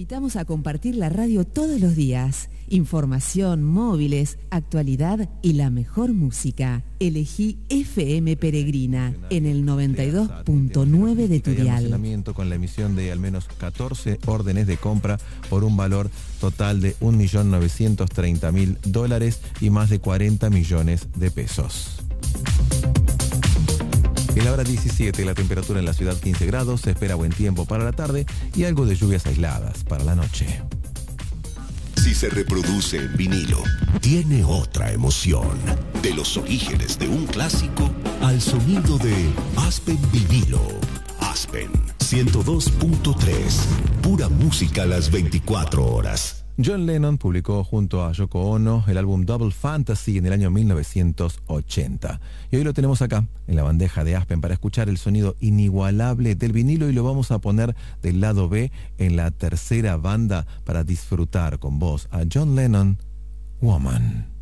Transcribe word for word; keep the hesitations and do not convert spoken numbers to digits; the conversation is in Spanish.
invitamos a compartir la radio todos los días. Información, móviles, actualidad y la mejor música. Elegí F M Peregrina en el noventa y dos punto nueve de tu dial. Con la emisión de al menos catorce órdenes de compra por un valor total de un millón novecientos treinta mil dólares y más de cuarenta millones de pesos. En la hora diecisiete, la temperatura en la ciudad quince grados, se espera buen tiempo para la tarde y algo de lluvias aisladas para la noche. Si se reproduce en vinilo, tiene otra emoción. De los orígenes de un clásico al sonido de Aspen Vinilo. Aspen ciento dos punto tres. Pura música a las veinticuatro horas. John Lennon publicó junto a Yoko Ono el álbum Double Fantasy en el año mil novecientos ochenta. Y hoy lo tenemos acá, en la bandeja de Aspen, para escuchar el sonido inigualable del vinilo, y lo vamos a poner del lado B en la tercera banda para disfrutar con vos a John Lennon, Woman.